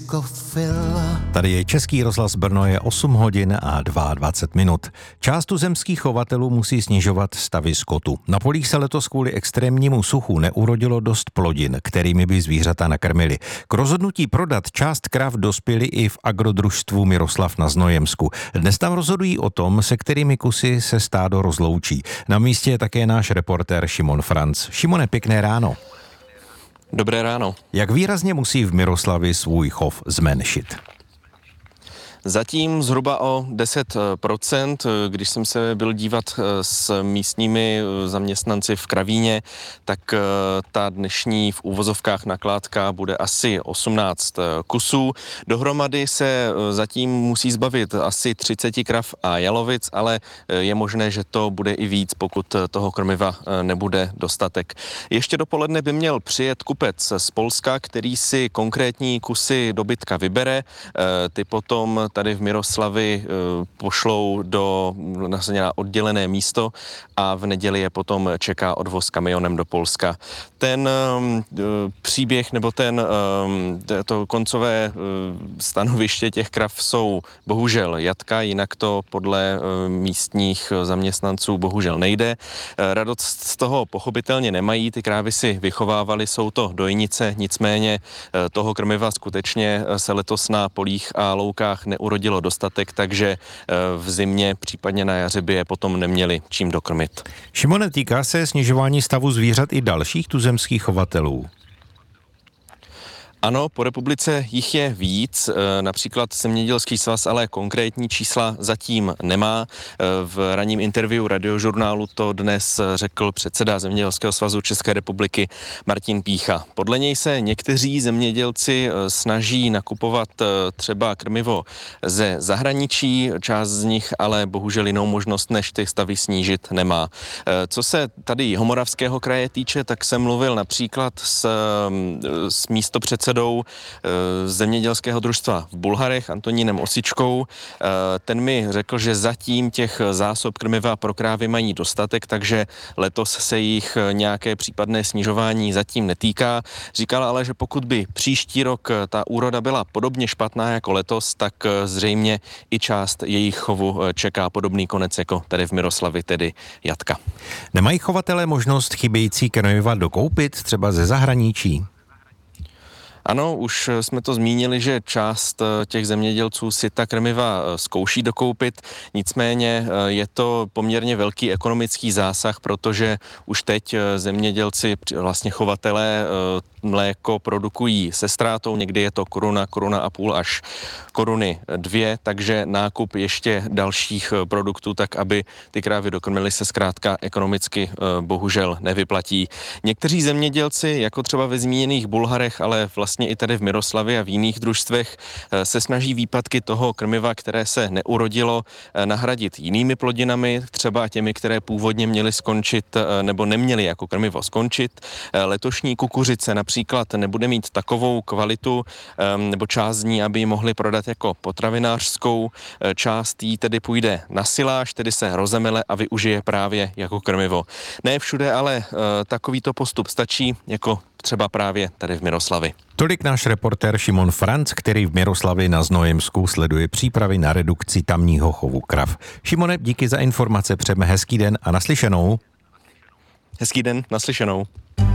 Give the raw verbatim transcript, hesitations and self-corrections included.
Tady je Český rozhlas Brno, je osm hodin a dvacet dva minut. Část tuzemských chovatelů musí snižovat stavy skotu. Na polích se letos kvůli extrémnímu suchu neurodilo dost plodin, kterými by zvířata nakrmili. K rozhodnutí prodat část krav dospěli i v agrodružstvu Miroslav na Znojemsku. Dnes tam rozhodují o tom, se kterými kusy se stádo rozloučí. Na místě je také náš reportér Šimon Franc. Šimone, pěkné ráno. Dobré ráno. Jak výrazně musí v Miroslavi svůj chov zmenšit? Zatím zhruba o deset procent, když jsem se byl dívat s místními zaměstnanci v Kravíně, tak ta dnešní v úvozovkách nakládka bude asi osmnáct kusů. Dohromady se zatím musí zbavit asi třicet krav a jalovic, ale je možné, že to bude i víc, pokud toho krmiva nebude dostatek. Ještě dopoledne by měl přijet kupec z Polska, který si konkrétní kusy dobytka vybere. Ty potom tady v Miroslavi pošlou do na oddělené místo a v neděli je potom čeká odvoz kamionem do Polska. Ten příběh nebo ten to koncové stanoviště těch krav jsou bohužel jatka, jinak to podle místních zaměstnanců bohužel nejde. Radost z toho pochopitelně nemají, ty krávy si vychovávali, jsou to dojnice, nicméně toho krmiva skutečně se letos na polích a loukách neurodilo dostatek, takže v zimě, případně na jaře by je potom neměli čím dokrmit. Šimone, týká se snižování stavu zvířat i dalších tuzemských chovatelů? Ano, po republice jich je víc, například Zemědělský svaz, ale konkrétní čísla zatím nemá. V ranním interview Radiožurnálu to dnes řekl předseda Zemědělského svazu České republiky Martin Pícha. Podle něj se někteří zemědělci snaží nakupovat třeba krmivo ze zahraničí, část z nich ale bohužel jinou možnost, než ty stavy snížit nemá. Co se tady Jihomoravského kraje týče, tak jsem mluvil například s, s místopředsedou zemědělského družstva v Bulharech, Antonínem Osičkou. Ten mi řekl, že zatím těch zásob krmiva pro krávy mají dostatek, takže letos se jich nějaké případné snižování zatím netýká. Říkal ale, že pokud by příští rok ta úroda byla podobně špatná jako letos, tak zřejmě i část jejich chovu čeká podobný konec jako tady v Miroslavi, tedy jatka. Nemají chovatelé možnost chybějící krmiva dokoupit třeba ze zahraničí? Ano, už jsme to zmínili, že část těch zemědělců si ta krmiva zkouší dokoupit, nicméně je to poměrně velký ekonomický zásah, protože už teď zemědělci, vlastně chovatelé, mléko produkují se ztrátou, někdy je to koruna, koruna a půl až koruny dvě, takže nákup ještě dalších produktů, tak aby ty krávy dokrmily, se zkrátka ekonomicky bohužel nevyplatí. Někteří zemědělci, jako třeba ve zmíněných Bulharech, ale vlastně i tady v Miroslavě a v jiných družstvech, se snaží výpadky toho krmiva, které se neurodilo, nahradit jinými plodinami, třeba těmi, které původně měly skončit nebo neměly jako krmivo skončit. Letošní kukuřice například nebude mít takovou kvalitu nebo část z ní, aby ji mohli prodat jako potravinářskou. Část jí tedy půjde na siláž, tedy se rozemele a využije právě jako krmivo. Ne všude, ale takovýto postup stačí, jako třeba právě tady v Miroslavi. Tolik náš reportér Šimon Franc, který v Miroslavi na Znojemsku sleduje přípravy na redukci tamního chovu krav. Šimone, díky za informace, přejeme hezký den a naslyšenou. Hezký den, naslyšenou.